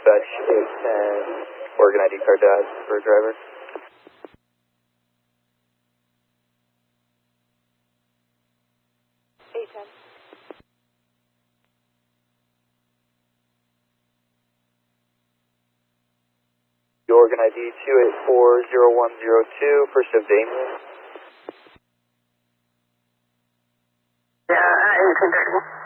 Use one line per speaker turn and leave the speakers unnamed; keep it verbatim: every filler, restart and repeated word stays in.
dispatch eight ten, Oregon I D card dies for driver.
eight ten.
Oregon I D two eight four zero one zero two, first of Damien.
Yeah, eighteen thirty.